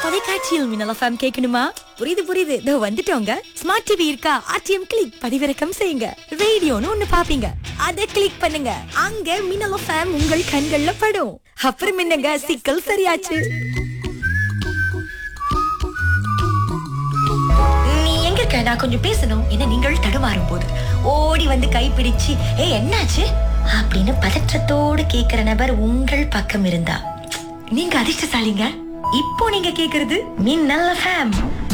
தொலைக்காட்சியில் மின்னல் எஃப்எம் கேட்கணுமா? புரியுது இதோ வந்துட்டோங்க. ஸ்மார்ட் டிவி இருக்கா? ஆர்டிஎம் கிளிக் பதிவிறக்கம் செய்யுங்க. ரேடியோன்னு ஒண்ணு பாப்பீங்க, அத கிளிக் பண்ணுங்க. அங்க மின்னல் எஃப்எம் உங்கள் கண்கள்ல படும். அப்புறம் என்னங்க, சிக்கல் சரியாச்சு. நீ எங்க இருக்க? நான் கொஞ்சம் பேசணும். என்ன நீங்கள் தடுமாறும் போது ஓடி வந்து கைப்பிடிச்சு என்னாச்சு அப்படின்னு பதற்றத்தோடு கேக்குற நபர் உங்கள் பக்கம் இருந்தா நீங்க அதிர்ஷ்டசாலிங்க. இப்போ நீங்க கேக்குறது மின்னல் எஃப்எம்.